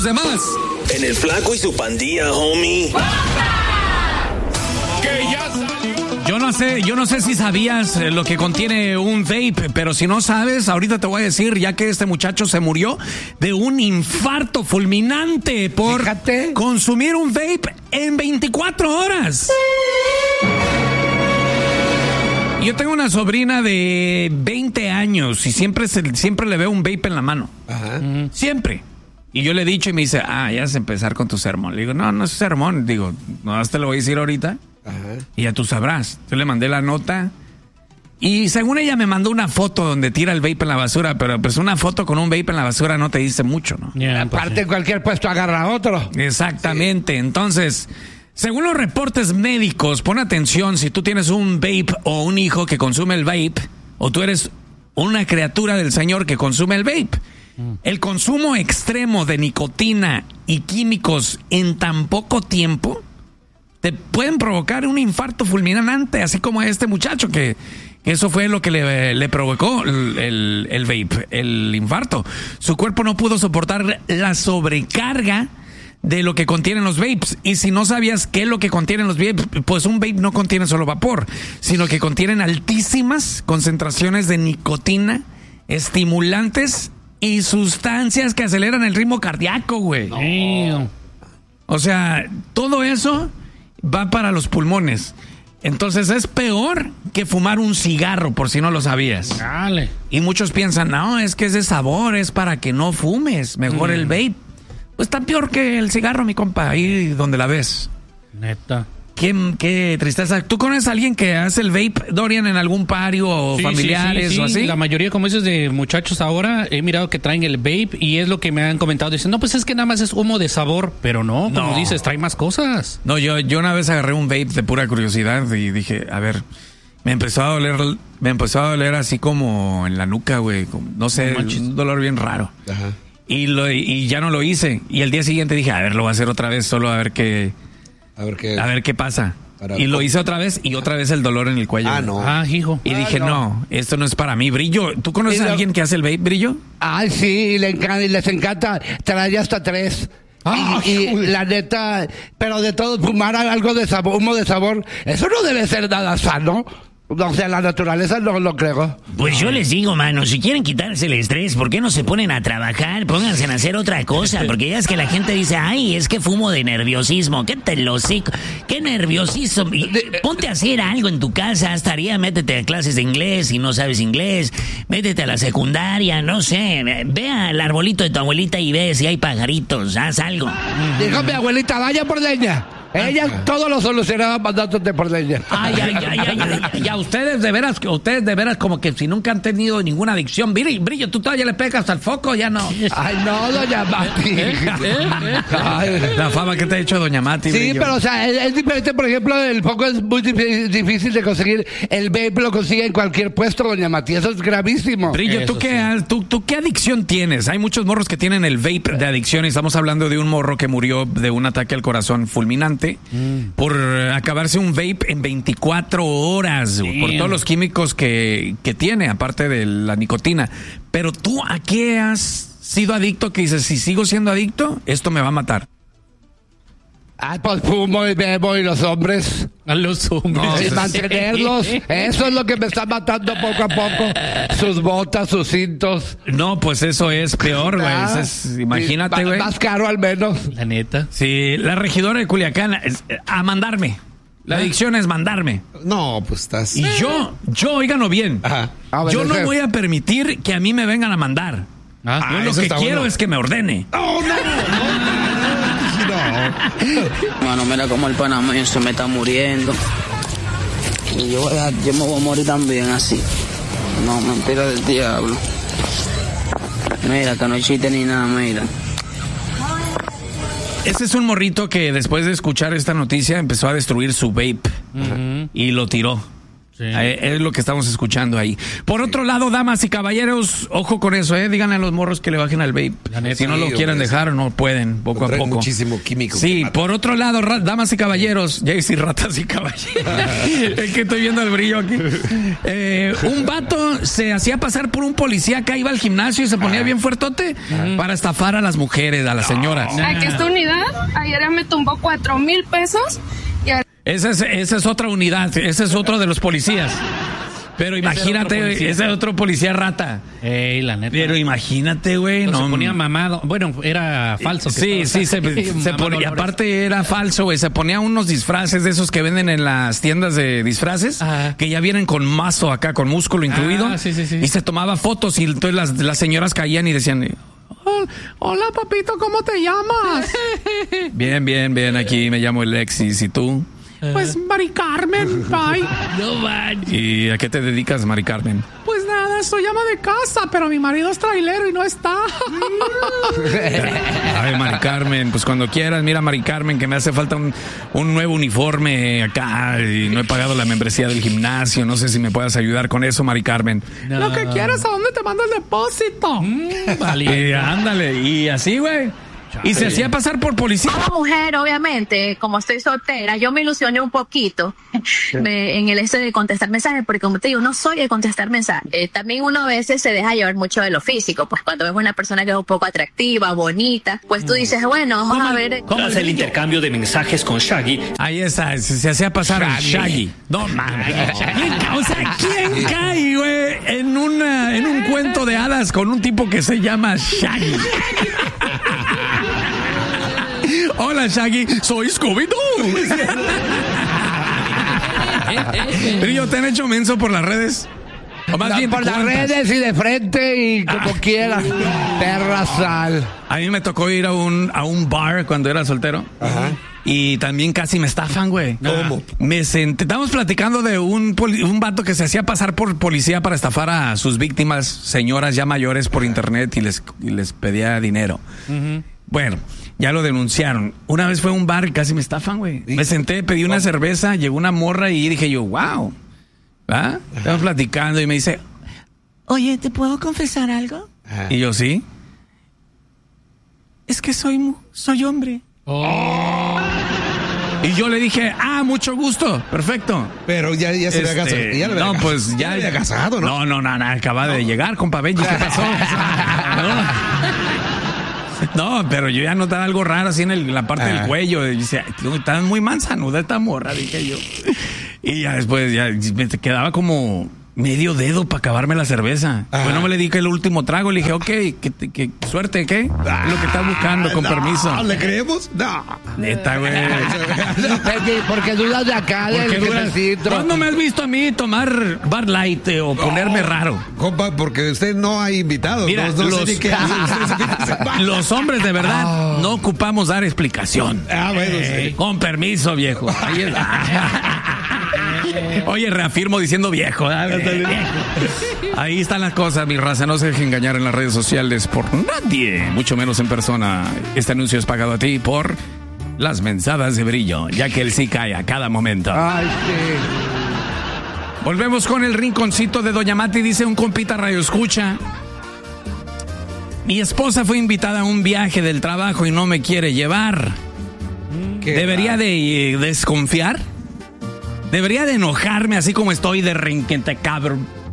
demás. En el Flaco y su pandilla, homie. Yo no sé si sabías lo que contiene un vape, pero si no sabes, ahorita te voy a decir, ya que este muchacho se murió de un infarto fulminante por consumir un vape en 24 horas. Yo tengo una sobrina de 20 años y siempre le veo un vape en la mano. Ajá. Siempre. Y yo le he dicho y me dice, ya vas a empezar con tu sermón. Le digo, no es sermón. Digo, no, te lo voy a decir ahorita. Ajá. Y ya tú sabrás. Yo le mandé la nota y según ella me mandó una foto donde tira el vape en la basura, pero pues una foto con un vape en la basura no te dice mucho, ¿no? Aparte en cualquier puesto agarra otro. Exactamente. Sí. Entonces, según los reportes médicos, pon atención, si tú tienes un vape o un hijo que consume el vape, o tú eres una criatura del Señor que consume el vape, el consumo extremo de nicotina y químicos en tan poco tiempo te pueden provocar un infarto fulminante, así como a este muchacho que eso fue lo que le provocó el vape, el infarto. Su cuerpo no pudo soportar la sobrecarga de lo que contienen los vapes. Y si no sabías qué es lo que contienen los vapes, pues un vape no contiene solo vapor, sino que contienen altísimas concentraciones de nicotina, estimulantes y sustancias que aceleran el ritmo cardíaco, güey. No. O sea, todo eso va para los pulmones. Entonces es peor que fumar un cigarro, por si no lo sabías. Dale. Y muchos piensan, no, es que ese sabor es para que no fumes, mejor el vape. Pues está peor que el cigarro, mi compa, ahí donde la ves. Neta. Qué tristeza. ¿Tú conoces a alguien que hace el vape, Dorian, en algún pario o familiares o así? La mayoría, como dices, de muchachos ahora, he mirado que traen el vape y es lo que me han comentado. Dicen, no, pues es que nada más es humo de sabor. Pero no, como dices, trae más cosas. No, yo una vez agarré un vape de pura curiosidad y dije, a ver, me empezó a doler así como en la nuca, güey. No sé, un dolor bien raro. Ajá. Y ya no lo hice. Y el día siguiente dije, a ver, lo voy a hacer otra vez, solo a ver qué pasa. Y lo hice otra vez y otra vez el dolor en el cuello. Hijo. Y dije, no, esto no es para mí. Brillo, ¿tú conoces a alguien que hace el vape, Brillo? Sí, les encanta. Trae hasta 3. Y la neta, pero de todo, fumar algo de sabor, humo de sabor, eso no debe ser nada sano. O sea, la naturaleza no lo creo. Pues yo les digo, mano, si quieren quitarse el estrés, ¿por qué no se ponen a trabajar? Pónganse a hacer otra cosa, porque ya es que la gente dice, ay, es que fumo de nerviosismo. ¿Qué te lo sé? ¿Qué nerviosismo? Ponte a hacer algo en tu casa, métete a clases de inglés si no sabes inglés, métete a la secundaria, no sé, ve al arbolito de tu abuelita y ve si hay pajaritos, haz algo. Dijo mi abuelita, vaya por leña. Ella todo lo solucionaba mandándote por leña. Ya, ustedes de veras como que si nunca han tenido ninguna adicción. Brillo, tú todavía le pegas al foco, ya no. Ay, no, doña Mati. La fama que te ha hecho doña Mati. Sí, Brillo. pero o sea, es diferente, por ejemplo, el foco es muy difícil de conseguir. El vape lo consigue en cualquier puesto, doña Mati. Eso es gravísimo. Brillo, ¿tú qué adicción tienes? Hay muchos morros que tienen el vape de adicción y estamos hablando de un morro que murió de un ataque al corazón fulminante. Por acabarse un vape en 24 horas, por todos los químicos que tiene, aparte de la nicotina. Pero tú, ¿a qué has sido adicto? Que dices, si sigo siendo adicto, esto me va a matar. Pues fumo y bebo y los hombres. A los hombres. Y mantenerlos. Eso es lo que me está matando poco a poco. Sus botas, sus cintos. No, pues eso es peor, güey. Imagínate, güey. Más caro al menos. La neta. Sí, la regidora de Culiacán, a mandarme. La adicción es mandarme. No, pues estás... Y yo, óiganlo bien. Ajá. Yo no voy a permitir que a mí me vengan a mandar. Yo lo que quiero es que me ordene. ¡Oh, no! Mano, mira cómo el panameño se me está muriendo. Y yo me voy a morir también así. No, mentira del diablo. Mira, que no existe ni nada, mira. Ese es un morrito que después de escuchar esta noticia empezó a destruir su vape y lo tiró. Sí. Es lo que estamos escuchando ahí. Por otro lado, damas y caballeros, ojo con eso, díganle a los morros que le bajen al vape. Si no lo quieren dejar, no pueden, poco a poco. Muchísimo químico. Sí, por otro lado, damas y caballeros, ya decir ratas y caballeros. Es que estoy viendo el brillo aquí. Un vato se hacía pasar por un policía que iba al gimnasio y se ponía bien fuertote para estafar a las mujeres, a las señoras. Aquí esta unidad, ayer me tumbó 4,000 pesos. Esa es otra unidad, ese es otro de los policías. Pero imagínate, ese es otro policía rata. La neta. Pero imagínate, güey. No, se ponía mamado. Bueno, era falso. Sí, se ponía. Aparte era falso, güey. Se ponía unos disfraces de esos que venden en las tiendas de disfraces, que ya vienen con mazo acá, con músculo incluido. Sí. Y se tomaba fotos y entonces las señoras caían y decían... Hola, papito, ¿cómo te llamas? Bien, aquí me llamo Alexis. ¿Y tú? Pues Mari Carmen, bye. No man. ¿Y a qué te dedicas, Mari Carmen? Pues nada, soy ama de casa, pero mi marido es trailero y no está. Ay, Mari Carmen, pues cuando quieras, mira, Mari Carmen, que me hace falta un nuevo uniforme acá y no he pagado la membresía del gimnasio. No sé si me puedas ayudar con eso, Mari Carmen. No. Lo que quieras, ¿a dónde te mando el depósito? Vale. Ándale, y así, güey. Y se hacía pasar por policía. Como mujer, obviamente, como estoy soltera, yo me ilusioné un poquito en el de contestar mensajes, porque como te digo, no soy de contestar mensajes. También uno a veces se deja llevar mucho de lo físico, pues cuando ves una persona que es un poco atractiva, bonita, pues tú dices, bueno, vamos a ver. ¿Cómo es el intercambio de mensajes con Shaggy? Ahí está, se hacía pasar Shaggy. No, mames. O sea, ¿quién cae, güey, en un cuento de hadas con un tipo que se llama Shaggy? Hola, Shaggy, soy Scooby-Doo. Pero ¿te han hecho menso por las redes? O más bien, por las redes y de frente y como quieras. Perra sal. A mí me tocó ir a un bar cuando era soltero. Ajá. Y también casi me estafan, güey. ¿Cómo? Estábamos platicando de un vato que se hacía pasar por policía para estafar a sus víctimas, señoras ya mayores, por internet y les pedía dinero. Bueno, ya lo denunciaron. Una vez fue a un bar y casi me estafan, güey. Me senté, pedí una cerveza, llegó una morra y dije yo, wow. ¿Va? Estamos platicando y me dice, oye, ¿te puedo confesar algo? Y yo, ¿sí? Es que soy hombre. Y yo le dije, mucho gusto, perfecto. Pero ya se había casado. No, pues ya había casado, ¿no? No, acaba de llegar, compa Benji, ¿qué pasó? No, pero yo ya notaba algo raro así en la parte del cuello. Y dice, está muy manzanuda esta morra, dije yo. Y ya después ya me quedaba como medio dedo para acabarme la cerveza. Bueno, me le dije el último trago, le dije, ok, ¿qué suerte, qué? Lo que estás buscando, con permiso. ¿Le creemos? No. Neta, güey. Porque dudas de acá, del jefecito. ¿Cuándo me has visto a mí tomar Bar Light o ponerme raro? Compa, porque usted no ha invitado. Mira, los hombres de verdad no ocupamos dar explicación. Bueno, sí. Con permiso, viejo. Ahí está. Oye, reafirmo diciendo viejo. Ahí están las cosas, mi raza. No se deje engañar en las redes sociales por nadie, mucho menos en persona. Este anuncio es pagado a ti por las mensadas de brillo, ya que él sí cae a cada momento. Ay, sí. Volvemos con el rinconcito de Doña Mati. Dice un compita radio escucha: mi esposa fue invitada a un viaje del trabajo y no me quiere llevar. ¿Debería de desconfiar? ¿Debería de enojarme así como estoy de renquente cabrón?